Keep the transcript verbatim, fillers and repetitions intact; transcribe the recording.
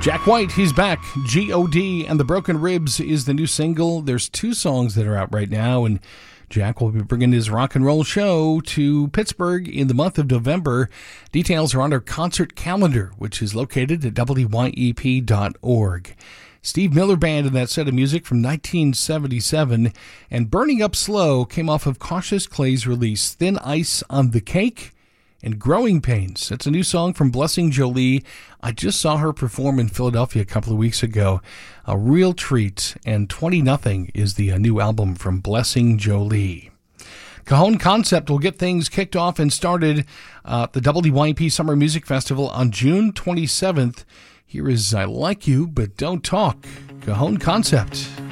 Jack White, he's back. G O D and the Broken Ribs is the new single. There's two songs that are out right now, and Jack will be bringing his rock and roll show to Pittsburgh in the month of November. Details are on our concert calendar, which is located at W Y E P dot org. Steve Miller Band in that set of music from nineteen seventy-seven, and Burning Up Slow came off of Cautious Clay's release, Thin Ice on the Cake and Growing Pains. That's a new song from Blessing Jolie. I just saw her perform in Philadelphia a couple of weeks ago. A real treat, and twenty nothing is the uh, new album from Blessing Jolie. Cajon Concept will get things kicked off and started uh, at the W Y E P Summer Music Festival on June twenty-seventh. Here is I Like You, But Don't Talk. Cajon Concept.